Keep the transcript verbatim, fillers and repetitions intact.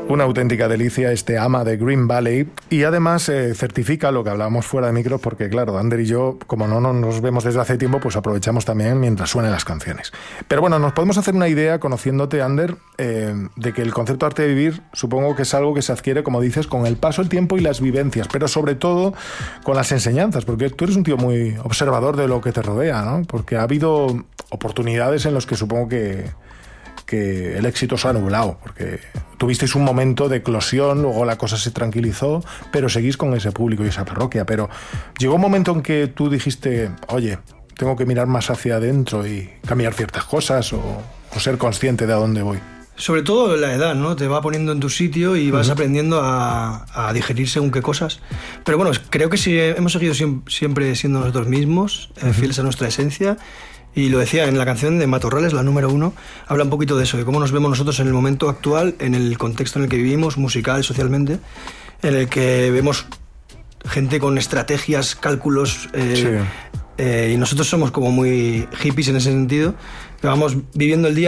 Una auténtica delicia este Ama de Green Valley, y además eh, certifica lo que hablábamos fuera de micros, porque claro, Ander y yo, como no, no nos vemos desde hace tiempo, pues aprovechamos también mientras suenen las canciones. Pero bueno, nos podemos hacer una idea, conociéndote, Ander, eh, de que el concepto de arte de vivir supongo que es algo que se adquiere, como dices, con el paso, el tiempo y las vivencias, pero sobre todo con las enseñanzas, porque tú eres un tío muy observador de lo que te rodea, ¿no? Porque ha habido oportunidades en las que supongo que que el éxito se ha nublado, porque tuvisteis un momento de eclosión, luego la cosa se tranquilizó, pero seguís con ese público y esa parroquia. Pero llegó un momento en que tú dijiste, oye, tengo que mirar más hacia adentro y cambiar ciertas cosas, o, o ser consciente de a dónde voy. Sobre todo la edad, ¿no? Te va poniendo en tu sitio y vas uh-huh. aprendiendo a, a digerir según qué cosas. Pero bueno, creo que sí, hemos seguido siempre siendo nosotros mismos, uh-huh. eh, fieles a nuestra esencia. Y lo decía en la canción de Matorrales, la número uno, habla un poquito de eso, de cómo nos vemos nosotros en el momento actual, en el contexto en el que vivimos, musical, socialmente, en el que vemos gente con estrategias, cálculos, eh, sí. eh, y nosotros somos como muy hippies en ese sentido, que vamos viviendo el día